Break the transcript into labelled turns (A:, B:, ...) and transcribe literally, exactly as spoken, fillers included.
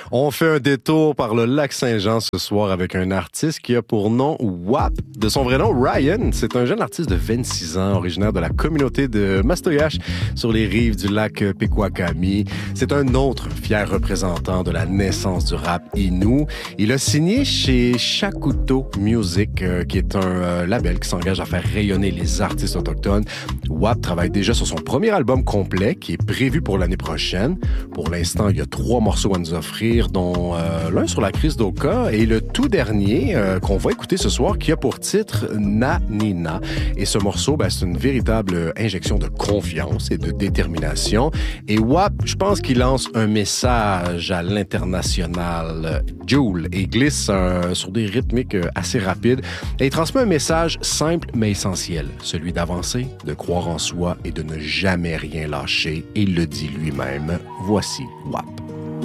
A: On fait un détour par le lac Saint-Jean ce soir avec un artiste qui a pour nom W A P. De son vrai nom, Ryan. C'est un jeune artiste de vingt-six ans, originaire de la communauté de Mastoyache sur les rives du lac Pequakami. C'est un autre fier représentant de la naissance du rap Innu. Il a signé chez Shakuto Music, euh, qui est un euh, label qui s'engage à faire rayonner les artistes autochtones. W A P travaille déjà sur son premier album complet qui est prévu pour l'année prochaine. Pour l'instant, il y a trois morceaux à nous offrir, dont euh, l'un sur la crise d'Oka et le tout dernier euh, qu'on va écouter ce soir qui a pour titre Na Nina. Et ce morceau, ben, c'est une véritable injection de confiance et de détermination. Et W A P, je pense qu'il lance un message à l'international Joule et glisse euh, sur des rythmiques assez rapides. Et il transmet un message simple mais essentiel, celui d'avancer, de croire en soi et de ne jamais rien lâcher. Et il le dit lui-même. Voici W A P.